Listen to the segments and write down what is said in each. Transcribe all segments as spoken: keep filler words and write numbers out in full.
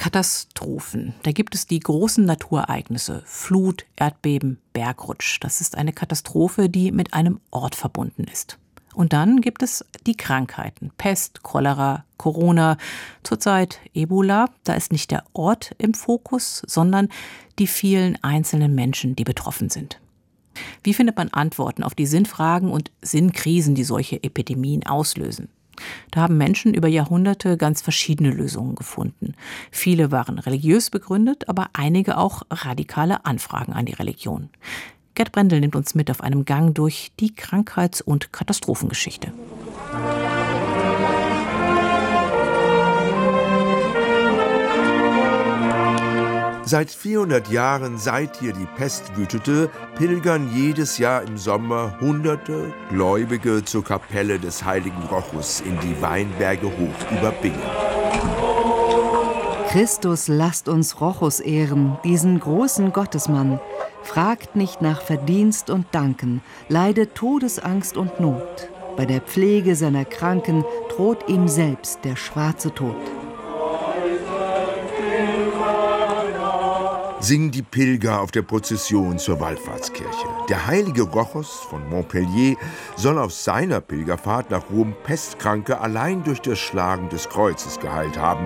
Katastrophen. Da gibt es die großen Naturereignisse, Flut, Erdbeben, Bergrutsch. Das ist eine Katastrophe, die mit einem Ort verbunden ist. Und dann gibt es die Krankheiten, Pest, Cholera, Corona, zurzeit Ebola. Da ist nicht der Ort im Fokus, sondern die vielen einzelnen Menschen, die betroffen sind. Wie findet man Antworten auf die Sinnfragen und Sinnkrisen, die solche Epidemien auslösen? Da haben Menschen über Jahrhunderte ganz verschiedene Lösungen gefunden. Viele waren religiös begründet, aber einige auch radikale Anfragen an die Religion. Gerd Brendel nimmt uns mit auf einem Gang durch die Krankheits- und Katastrophengeschichte. Seit vierhundert Jahren, seit hier die Pest wütete, pilgern jedes Jahr im Sommer Hunderte Gläubige zur Kapelle des heiligen Rochus in die Weinberge hoch über Bingen. Christus, lasst uns Rochus ehren, diesen großen Gottesmann. Fragt nicht nach Verdienst und Danken, leidet Todesangst und Not. Bei der Pflege seiner Kranken droht ihm selbst der schwarze Tod. Singen die Pilger auf der Prozession zur Wallfahrtskirche. Der heilige Rochus von Montpellier soll auf seiner Pilgerfahrt nach Rom Pestkranke allein durch das Schlagen des Kreuzes geheilt haben.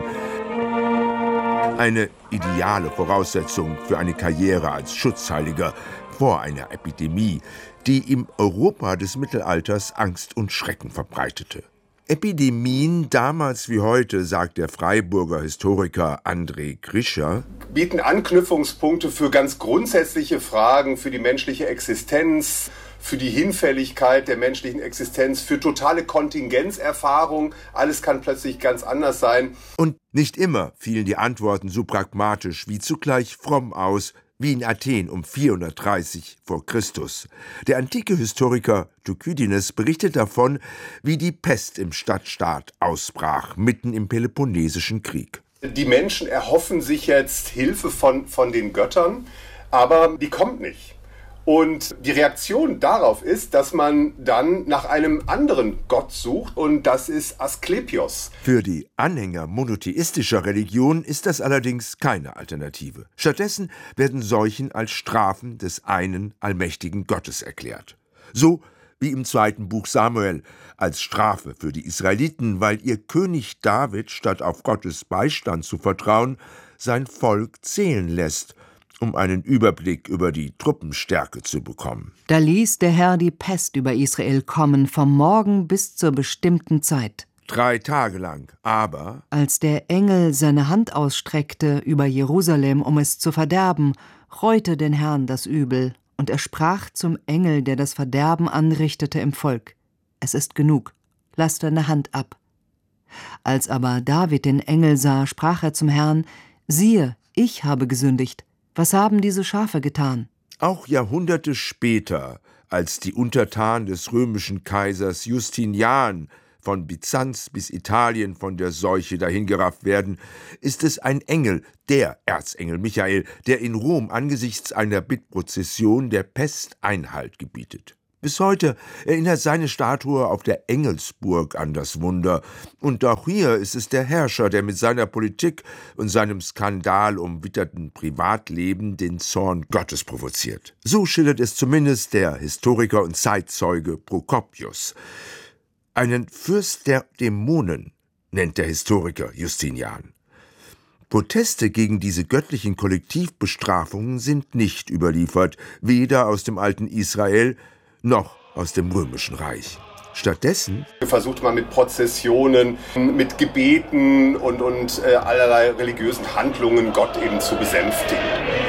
Eine ideale Voraussetzung für eine Karriere als Schutzheiliger vor einer Epidemie, die im Europa des Mittelalters Angst und Schrecken verbreitete. Epidemien, damals wie heute, sagt der Freiburger Historiker André Grischer, bieten Anknüpfungspunkte für ganz grundsätzliche Fragen, für die menschliche Existenz, für die Hinfälligkeit der menschlichen Existenz, für totale Kontingenzerfahrung. Alles kann plötzlich ganz anders sein. Und nicht immer fielen die Antworten so pragmatisch wie zugleich fromm aus, wie in Athen um vierhundertdreißig vor Christus. Der antike Historiker Thukydides berichtet davon, wie die Pest im Stadtstaat ausbrach, mitten im Peloponnesischen Krieg. Die Menschen erhoffen sich jetzt Hilfe von, von den Göttern, aber die kommt nicht. Und die Reaktion darauf ist, dass man dann nach einem anderen Gott sucht, und das ist Asklepios. Für die Anhänger monotheistischer Religion ist das allerdings keine Alternative. Stattdessen werden Seuchen als Strafen des einen allmächtigen Gottes erklärt. So wie im zweiten Buch Samuel, als Strafe für die Israeliten, weil ihr König David, statt auf Gottes Beistand zu vertrauen, sein Volk zählen lässt, um einen Überblick über die Truppenstärke zu bekommen. Da ließ der Herr die Pest über Israel kommen, vom Morgen bis zur bestimmten Zeit. Drei Tage lang, aber als der Engel seine Hand ausstreckte über Jerusalem, um es zu verderben, reute den Herrn das Übel, und er sprach zum Engel, der das Verderben anrichtete im Volk: Es ist genug, lass deine Hand ab. Als aber David den Engel sah, sprach er zum Herrn: Siehe, ich habe gesündigt. Was haben diese Schafe getan? Auch Jahrhunderte später, als die Untertanen des römischen Kaisers Justinian von Byzanz bis Italien von der Seuche dahingerafft werden, ist es ein Engel, der Erzengel Michael, der in Rom angesichts einer Bittprozession der Pest Einhalt gebietet. Bis heute erinnert seine Statue auf der Engelsburg an das Wunder. Und auch hier ist es der Herrscher, der mit seiner Politik und seinem skandalumwitterten Privatleben den Zorn Gottes provoziert. So schildert es zumindest der Historiker und Zeitzeuge Prokopius. Einen Fürst der Dämonen nennt der Historiker Justinian. Proteste gegen diese göttlichen Kollektivbestrafungen sind nicht überliefert, weder aus dem alten Israel noch aus dem Römischen Reich. Stattdessen versucht man mit Prozessionen, mit Gebeten und, und äh, allerlei religiösen Handlungen Gott eben zu besänftigen.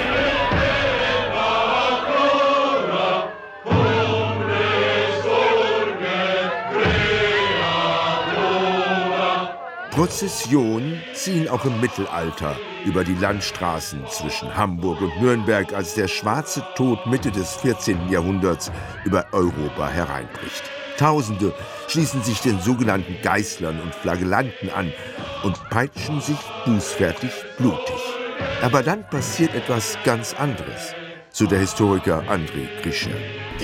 Prozessionen ziehen auch im Mittelalter über die Landstraßen zwischen Hamburg und Nürnberg, als der schwarze Tod Mitte des vierzehnten Jahrhunderts über Europa hereinbricht. Tausende schließen sich den sogenannten Geißlern und Flagellanten an und peitschen sich bußfertig blutig. Aber dann passiert etwas ganz anderes, so der Historiker André Grischer. Die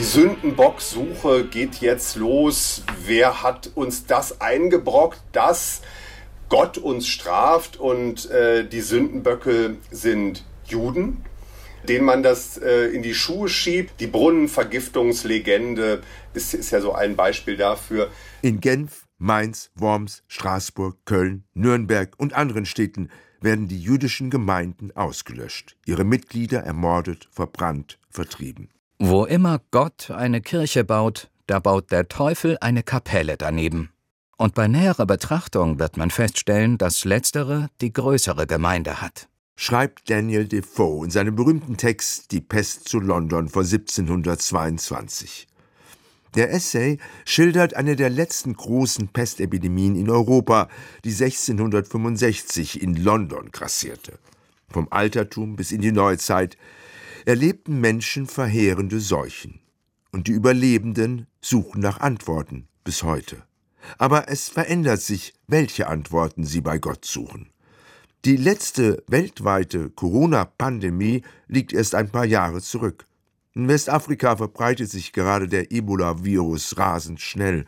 Sündenbocksuche geht jetzt los. Wer hat uns das eingebrockt, dass Gott uns straft und äh, die Sündenböcke sind Juden, denen man das äh, in die Schuhe schiebt. Die Brunnenvergiftungslegende ist, ist ja so ein Beispiel dafür. In Genf, Mainz, Worms, Straßburg, Köln, Nürnberg und anderen Städten werden die jüdischen Gemeinden ausgelöscht, ihre Mitglieder ermordet, verbrannt, vertrieben. Wo immer Gott eine Kirche baut, da baut der Teufel eine Kapelle daneben. Und bei näherer Betrachtung wird man feststellen, dass letztere die größere Gemeinde hat. Schreibt Daniel Defoe in seinem berühmten Text »Die Pest zu London« von siebzehnhundertzweiundzwanzig. Der Essay schildert eine der letzten großen Pestepidemien in Europa, die sechzehnhundertfünfundsechzig in London grassierte. Vom Altertum bis in die Neuzeit erlebten Menschen verheerende Seuchen. Und die Überlebenden suchen nach Antworten bis heute. Aber es verändert sich, welche Antworten sie bei Gott suchen. Die letzte weltweite Corona-Pandemie liegt erst ein paar Jahre zurück. In Westafrika verbreitet sich gerade der Ebola-Virus rasend schnell.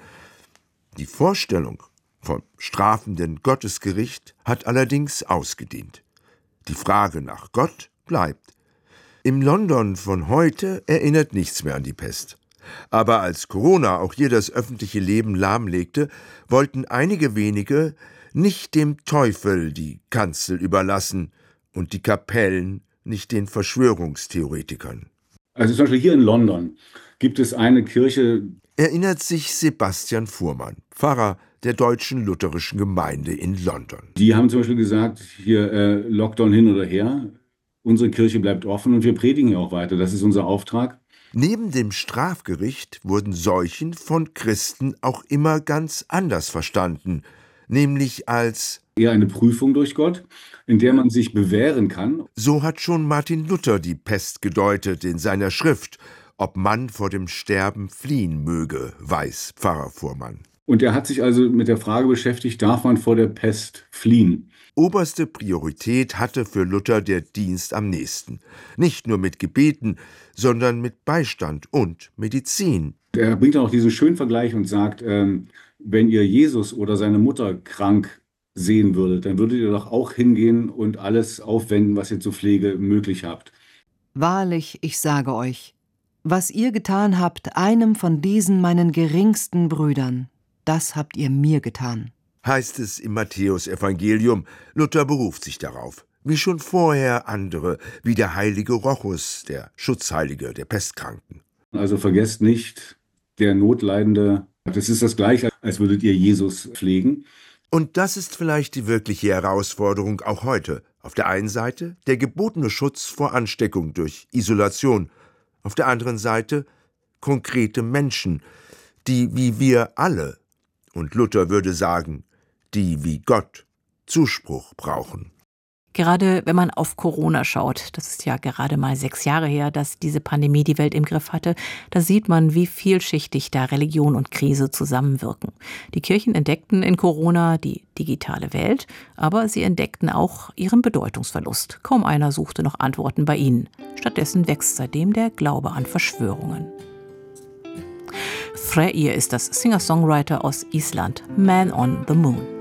Die Vorstellung vom strafenden Gottesgericht hat allerdings ausgedient. Die Frage nach Gott bleibt. Im London von heute erinnert nichts mehr an die Pest. Aber als Corona auch hier das öffentliche Leben lahmlegte, wollten einige wenige nicht dem Teufel die Kanzel überlassen und die Kapellen nicht den Verschwörungstheoretikern. Also zum Beispiel hier in London gibt es eine Kirche. Erinnert sich Sebastian Fuhrmann, Pfarrer der Deutschen Lutherischen Gemeinde in London. Die haben zum Beispiel gesagt, hier äh, Lockdown hin oder her, unsere Kirche bleibt offen und wir predigen ja auch weiter, das ist unser Auftrag. Neben dem Strafgericht wurden Seuchen von Christen auch immer ganz anders verstanden, nämlich als eher eine Prüfung durch Gott, in der man sich bewähren kann. So hat schon Martin Luther die Pest gedeutet in seiner Schrift »Ob man vor dem Sterben fliehen möge«, weiß Pfarrer Fuhrmann. Und er hat sich also mit der Frage beschäftigt, darf man vor der Pest fliehen? Oberste Priorität hatte für Luther der Dienst am Nächsten. Nicht nur mit Gebeten, sondern mit Beistand und Medizin. Er bringt auch diesen schönen Vergleich und sagt, ähm, wenn ihr Jesus oder seine Mutter krank sehen würdet, dann würdet ihr doch auch hingehen und alles aufwenden, was ihr zur Pflege möglich habt. Wahrlich, ich sage euch, was ihr getan habt, einem von diesen meinen geringsten Brüdern, das habt ihr mir getan. Heißt es im Matthäusevangelium. Luther beruft sich darauf, wie schon vorher andere, wie der heilige Rochus, der Schutzheilige der Pestkranken. Also vergesst nicht, der Notleidende, das ist das Gleiche, als würdet ihr Jesus pflegen. Und das ist vielleicht die wirkliche Herausforderung auch heute. Auf der einen Seite der gebotene Schutz vor Ansteckung durch Isolation, auf der anderen Seite konkrete Menschen, die wie wir alle, und Luther würde sagen, die wie Gott Zuspruch brauchen. Gerade wenn man auf Corona schaut, das ist ja gerade mal sechs Jahre her, dass diese Pandemie die Welt im Griff hatte, da sieht man, wie vielschichtig da Religion und Krise zusammenwirken. Die Kirchen entdeckten in Corona die digitale Welt, aber sie entdeckten auch ihren Bedeutungsverlust. Kaum einer suchte noch Antworten bei ihnen. Stattdessen wächst seitdem der Glaube an Verschwörungen. Freyr ist das Singer-Songwriter aus Island, Man on the Moon.